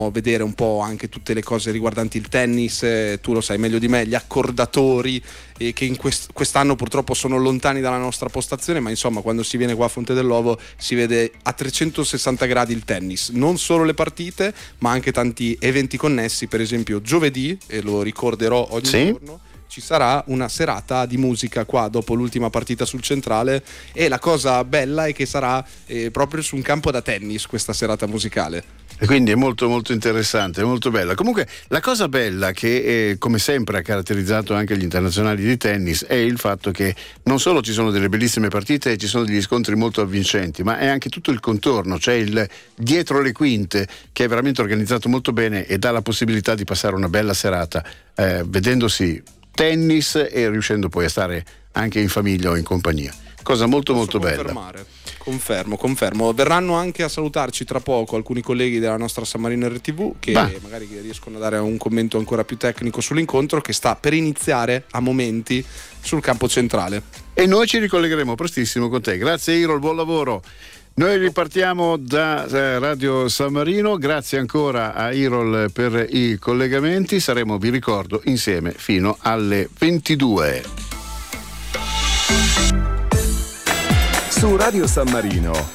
vedere un po' anche tutte le cose riguardanti il tennis, tu lo sai meglio di me, gli accordatori che in quest'anno purtroppo sono lontani dalla nostra postazione, ma insomma quando si viene qua a Fonte dell'Ovo si vede a 360 gradi il tennis, non solo le partite ma anche tanti eventi connessi. Per esempio giovedì, e lo ricorderò ogni giorno, ci sarà una serata di musica qua dopo l'ultima partita sul Centrale, e la cosa bella è che sarà proprio su un campo da tennis questa serata musicale. E quindi è molto molto interessante, molto bella. Comunque la cosa bella che come sempre ha caratterizzato anche gli internazionali di tennis è il fatto che non solo ci sono delle bellissime partite e ci sono degli scontri molto avvincenti, ma è anche tutto il contorno, cioè il dietro le quinte, che è veramente organizzato molto bene e dà la possibilità di passare una bella serata vedendosi tennis e riuscendo poi a stare anche in famiglia o in compagnia. Cosa molto molto bella. Confermo. Verranno anche a salutarci tra poco alcuni colleghi della nostra San Marino RTV che magari riescono a dare un commento ancora più tecnico sull'incontro che sta per iniziare a momenti sul campo centrale. E noi ci ricollegheremo prestissimo con te. Grazie Irol, buon lavoro. Noi ripartiamo da Radio San Marino, grazie ancora a Irol per i collegamenti, saremo, vi ricordo, insieme fino alle 22. Su Radio San Marino